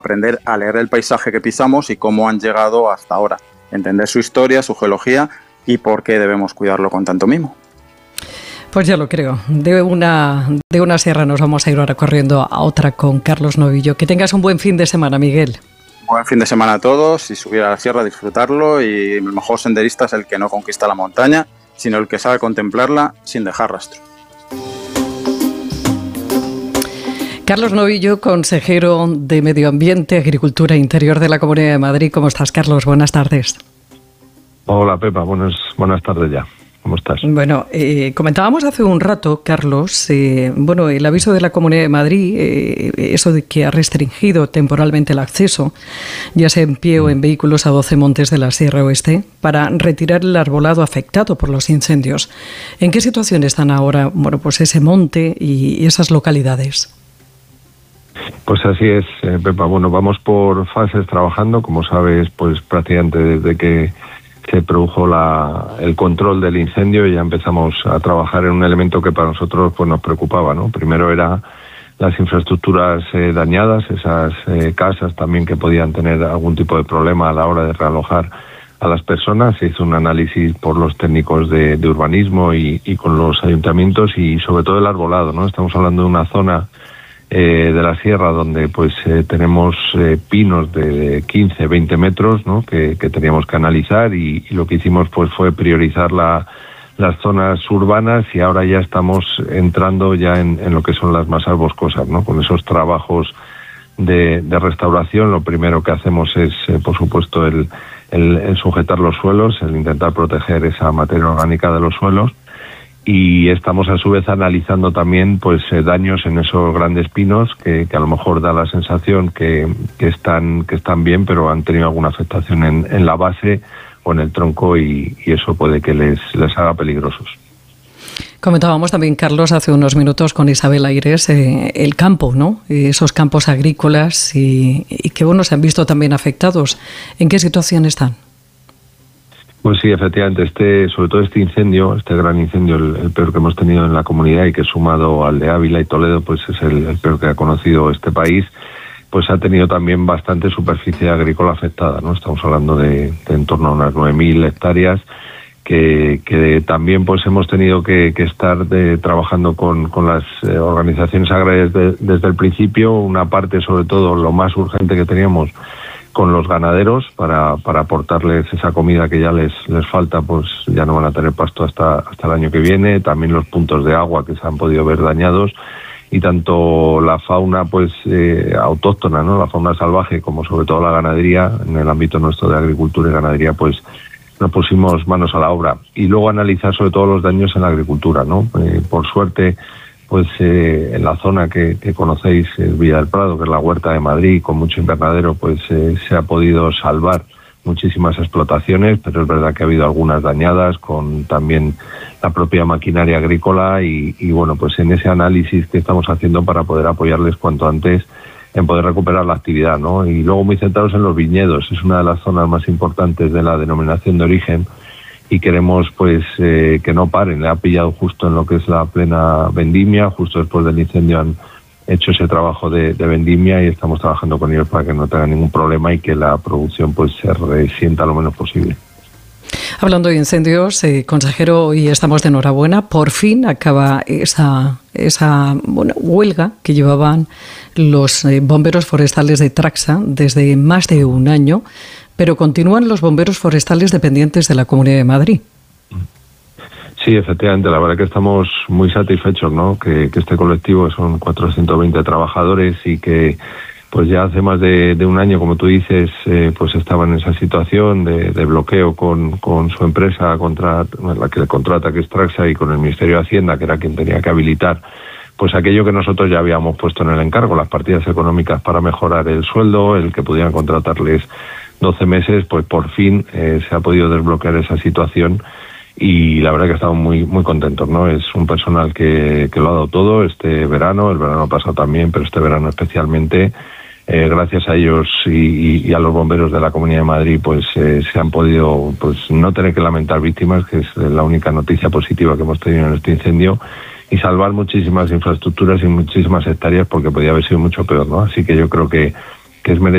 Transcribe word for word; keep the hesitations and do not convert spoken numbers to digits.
aprender a leer el paisaje que pisamos y cómo han llegado hasta ahora, entender su historia, su geología y por qué debemos cuidarlo con tanto mimo. Pues ya lo creo. De una, de una sierra nos vamos a ir ahora corriendo a otra con Carlos Novillo. Que tengas un buen fin de semana, Miguel. Buen fin de semana a todos y subir a la sierra, disfrutarlo, y el mejor senderista es el que no conquista la montaña, sino el que sabe contemplarla sin dejar rastro. Carlos Novillo, consejero de Medio Ambiente, Agricultura e Interior de la Comunidad de Madrid. ¿Cómo estás, Carlos? Buenas tardes. Hola, Pepa. Buenas, buenas tardes ya. ¿Cómo estás? Bueno, eh, comentábamos hace un rato, Carlos, eh, bueno, el aviso de la Comunidad de Madrid, eh, eso de que ha restringido temporalmente el acceso, ya sea en pie o en vehículos, a doce montes de la Sierra Oeste, para retirar el arbolado afectado por los incendios. ¿En qué situación están ahora, bueno, pues ese monte y esas localidades? Pues así es, eh, Pepa. Bueno, vamos por fases trabajando, como sabes, pues prácticamente desde que se produjo la, el control del incendio y ya empezamos a trabajar en un elemento que para nosotros pues nos preocupaba, ¿no? Primero era las infraestructuras eh, dañadas, esas eh, casas también que podían tener algún tipo de problema a la hora de realojar a las personas. Se hizo un análisis por los técnicos de, de urbanismo y, y con los ayuntamientos, y sobre todo el arbolado, ¿no? Estamos hablando de una zona Eh, de la sierra donde pues eh, tenemos eh, pinos de quince, veinte metros, ¿no? que, que teníamos que analizar, y, y lo que hicimos pues fue priorizar la, las zonas urbanas, y ahora ya estamos entrando ya en, en lo que son las masas boscosas, ¿no? Con esos trabajos de, de restauración. Lo primero que hacemos es eh, por supuesto el, el, el sujetar los suelos, el intentar proteger esa materia orgánica de los suelos. Y estamos a su vez analizando también pues eh, daños en esos grandes pinos que, que a lo mejor da la sensación que, que están que están bien, pero han tenido alguna afectación en, en la base o en el tronco, y, y eso puede que les, les haga peligrosos. Comentábamos también, Carlos, hace unos minutos con Isabel Aires, eh, el campo, ¿no? Esos campos agrícolas y, y que bueno, se han visto también afectados. ¿En qué situación están? Pues sí, efectivamente, este, sobre todo este incendio, este gran incendio, el, el peor que hemos tenido en la comunidad, y que sumado al de Ávila y Toledo, pues es el, el peor que ha conocido este país, pues ha tenido también bastante superficie agrícola afectada, ¿no? Estamos hablando de, de en torno a unas nueve mil hectáreas, que, que también pues hemos tenido que, que estar de, trabajando con, con las eh, organizaciones agrarias de, desde el principio. Una parte, sobre todo, lo más urgente que teníamos, con los ganaderos para, para aportarles esa comida que ya les les falta, pues ya no van a tener pasto hasta hasta el año que viene. También los puntos de agua que se han podido ver dañados, y tanto la fauna pues eh, autóctona, ¿no? La fauna salvaje, como sobre todo la ganadería, en el ámbito nuestro de agricultura y ganadería, pues nos pusimos manos a la obra. Y luego analizar sobre todo los daños en la agricultura, ¿no? Eh, por suerte, pues eh, en la zona que, que conocéis, es Villa del Prado, que es la huerta de Madrid, con mucho invernadero, pues eh, se ha podido salvar muchísimas explotaciones, pero es verdad que ha habido algunas dañadas, con también la propia maquinaria agrícola, y, y bueno, pues en ese análisis que estamos haciendo para poder apoyarles cuanto antes en poder recuperar la actividad, ¿no? Y luego muy centrados en los viñedos. Es una de las zonas más importantes de la denominación de origen, y queremos pues eh, que no paren. Le ha pillado justo en lo que es la plena vendimia, justo después del incendio han hecho ese trabajo de, de vendimia, y estamos trabajando con ellos para que no tengan ningún problema y que la producción pues se resienta lo menos posible. Hablando de incendios, eh, consejero, hoy estamos de enhorabuena. Por fin acaba esa, esa bueno, huelga que llevaban los eh, bomberos forestales de Traxa desde más de un año, pero continúan los bomberos forestales dependientes de la Comunidad de Madrid. Sí, efectivamente, la verdad que estamos muy satisfechos, ¿no? Que, que este colectivo, son cuatrocientos veinte trabajadores, y que pues ya hace más de, de un año, como tú dices, eh, pues estaban en esa situación de, de bloqueo con, con su empresa, contra la que le contrata, que es Traxa, y con el Ministerio de Hacienda, que era quien tenía que habilitar pues aquello que nosotros ya habíamos puesto en el encargo, las partidas económicas para mejorar el sueldo, el que pudieran contratarles doce meses, pues por fin eh, se ha podido desbloquear esa situación, y la verdad que estamos muy muy contentos, ¿no? Es un personal que, que lo ha dado todo este verano, el verano pasado también, pero este verano especialmente. Eh, gracias a ellos y, y a los bomberos de la Comunidad de Madrid, pues eh, se han podido pues no tener que lamentar víctimas, que es la única noticia positiva que hemos tenido en este incendio, y salvar muchísimas infraestructuras y muchísimas hectáreas, porque podía haber sido mucho peor, ¿no? Así que yo creo que, que es merecido